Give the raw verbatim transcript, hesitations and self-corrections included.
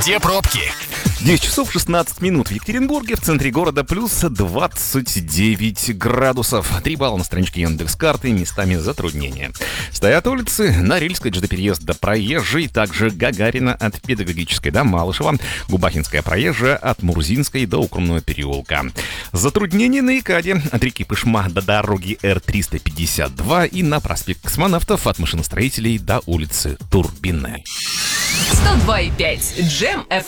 Где пробки? девять часов шестнадцать минут в Екатеринбурге, в центре города плюс двадцать девять градусов. три балла на страничке Яндекс.Карты, местами затруднения. Стоят улицы: Норильская, жд переезд до Проезжей, также Гагарина от Педагогической до Малышева, Губахинская проезжая от Мурзинской до Укромного переулка. Затруднения на ИКАДе от реки Пышма до дороги Эр триста пятьдесят два и на проспект Космонавтов от машиностроителей до улицы Турбиной. сто два и пять Джем эф